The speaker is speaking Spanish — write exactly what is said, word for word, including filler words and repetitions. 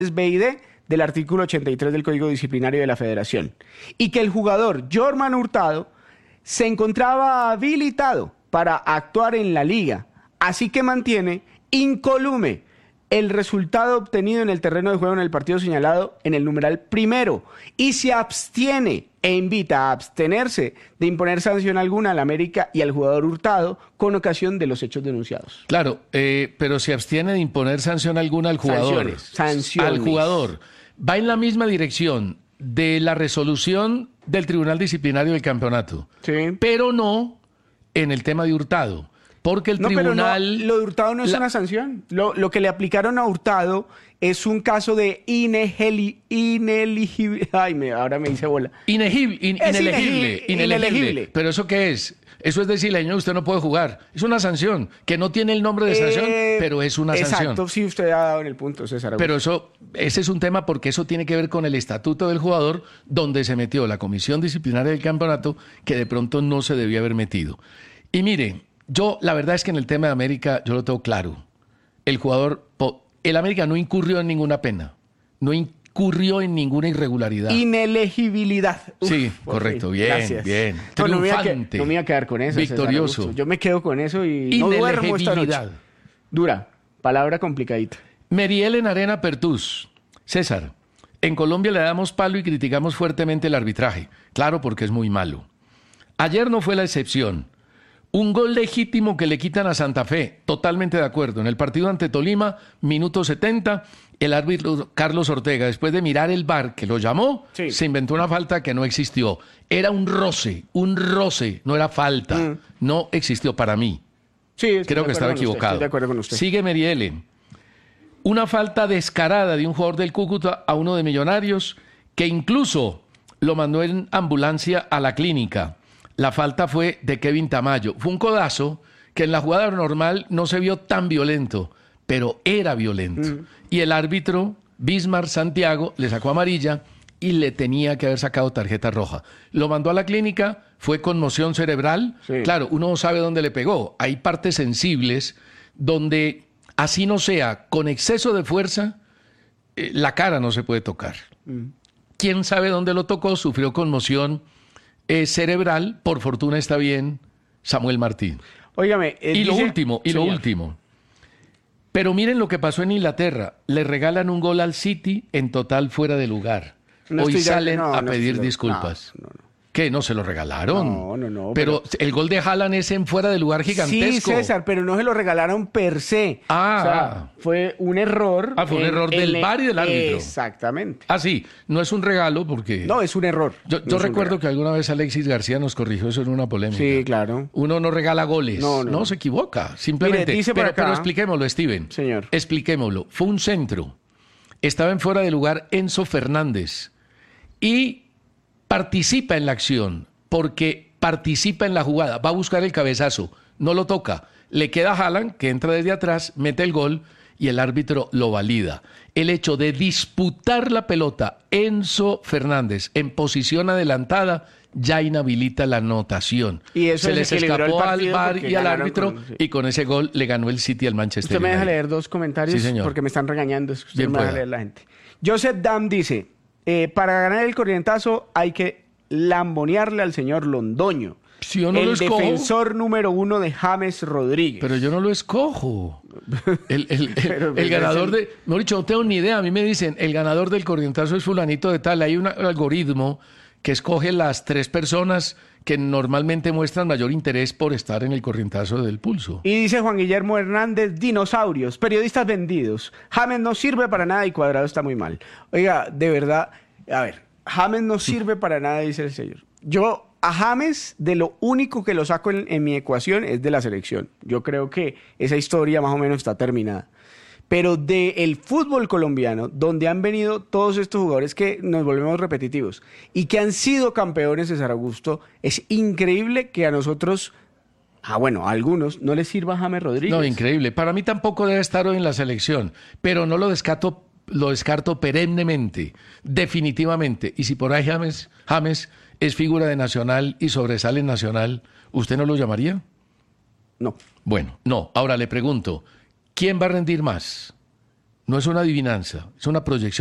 B y D del artículo ochenta y tres del Código Disciplinario de la Federación. Y que el jugador Jorman Hurtado se encontraba habilitado para actuar en la liga, así que mantiene incólume el resultado obtenido en el terreno de juego en el partido señalado en el numeral primero y se abstiene e invita a abstenerse de imponer sanción alguna al América y al jugador Hurtado con ocasión de los hechos denunciados. Claro, eh, pero se abstiene de imponer sanción alguna al jugador. Sanciones, sanciones. Al jugador. Va en la misma dirección de la resolución del Tribunal Disciplinario del Campeonato, Sí. pero no en el tema de Hurtado. Porque el no, tribunal... Pero no, lo de Hurtado no es la... una sanción. Lo, lo que le aplicaron a Hurtado es un caso de inegeli, ineligible... Ay, me, ahora me dice bola. Inegible, in, es inelegible, inelegible, inelegible. ¿Pero eso qué es? Eso es decirle, señor, usted no puede jugar. Es una sanción, que no tiene el nombre de sanción, eh, pero es una exacto, sanción. Exacto, sí, usted ha dado en el punto, César. Pero eso, ese es un tema porque eso tiene que ver con el estatuto del jugador, donde se metió la comisión disciplinaria del campeonato, que de pronto no se debía haber metido. Y mire... Yo, la verdad es que en el tema de América, yo lo tengo claro. El jugador, el América no incurrió en ninguna pena, no incurrió en ninguna irregularidad. Inelegibilidad. Uf, sí, correcto, fin. bien, Gracias. bien. No, no, me voy a Triunfante. que, no me voy a quedar con eso. Victorioso. César, yo me quedo con eso y no duermo esta noche. Dura, palabra complicadita. Meriel en Arena Pertús. César, en Colombia le damos palo y criticamos fuertemente el arbitraje. Claro, porque es muy malo. Ayer no fue la excepción. Un gol legítimo que le quitan a Santa Fe, totalmente de acuerdo. En el partido ante Tolima, minuto setenta, el árbitro Carlos Ortega, después de mirar el V A R que lo llamó, sí. se inventó una falta que no existió. Era un roce, un roce, no era falta. Mm. No existió para mí. Sí, Creo que estaba equivocado. Estoy de acuerdo con usted. Sigue Meriele. Una falta descarada de un jugador del Cúcuta a uno de Millonarios, que incluso lo mandó en ambulancia a la clínica. La falta fue de Kevin Tamayo. Fue un codazo que en la jugada normal no se vio tan violento, pero era violento. Mm. Y el árbitro, Bismar Santiago, le sacó amarilla y le tenía que haber sacado tarjeta roja. Lo mandó a la clínica, fue conmoción cerebral. Sí. Claro, uno no sabe dónde le pegó. Hay partes sensibles donde, así no sea, con exceso de fuerza, eh, la cara no se puede tocar. Mm. ¿Quién sabe dónde lo tocó? Sufrió conmoción Eh, cerebral, por fortuna está bien, Samuel Martín. Óigame, eh, y dice... lo último, y Señor. lo último. Pero miren lo que pasó en Inglaterra. Le regalan un gol al City en total fuera de lugar. No Hoy salen no, a no pedir estoy... disculpas. No, no, no. ¿Qué? ¿No se lo regalaron? No, no, no. Pero, pero el gol de Haaland es en fuera de lugar gigantesco. Sí, César, pero no se lo regalaron per se. Ah. O sea, fue un error. Ah, fue un en, error del en, V A R y del árbitro. Exactamente. Ah, sí. No es un regalo porque... No, es un error. Yo, no yo recuerdo que alguna vez Alexis García nos corrigió eso en una polémica. Sí, claro. Uno no regala goles. No, no. No, se equivoca. Simplemente. Mire, dice por pero, acá, pero expliquémoslo, Steven. Señor. Expliquémoslo. Fue un centro. Estaba en fuera de lugar Enzo Fernández. Y participa en la acción. Porque participa en la jugada. Va a buscar el cabezazo. No lo toca. Le queda a Haaland, que entra desde atrás, mete el gol y el árbitro lo valida. El hecho de disputar la pelota Enzo Fernández en posición adelantada ya inhabilita la anotación. Y eso se les escapó al V A R y al árbitro con, sí. y con ese gol le ganó el City al Manchester Usted me deja United. leer dos comentarios Sí, señor. porque me están regañando. Usted Bien me deja pueda. leer la gente. Joseph Dam dice, eh, para ganar el corrientazo hay que lambonearle al señor Londoño. Si yo no el lo escojo, defensor número uno de James Rodríguez. Pero yo no lo escojo. El, el, el, el, el ganador de... No, dicho, no tengo ni idea. A mí me dicen, el ganador del corrientazo es fulanito de tal. Hay un algoritmo que escoge las tres personas que normalmente muestran mayor interés por estar en el corrientazo del pulso. Y dice Juan Guillermo Hernández, dinosaurios, periodistas vendidos. James no sirve para nada y Cuadrado está muy mal. Oiga, de verdad, a ver, James no sirve para nada, dice el señor. Yo... A James, de lo único que lo saco en, en mi ecuación es de la selección. Yo creo que esa historia más o menos está terminada. Pero del fútbol colombiano, donde han venido todos estos jugadores que nos volvemos repetitivos y que han sido campeones de César Augusto, es increíble que a nosotros, ah bueno, a algunos, no les sirva James Rodríguez. No, increíble. Para mí tampoco debe estar hoy en la selección, pero no lo descarto, lo descarto perennemente, definitivamente. Y si por ahí James... James es figura de Nacional y sobresale en Nacional, ¿usted no lo llamaría? No. Bueno, no. Ahora le pregunto, ¿quién va a rendir más? No es una adivinanza, es una proyección.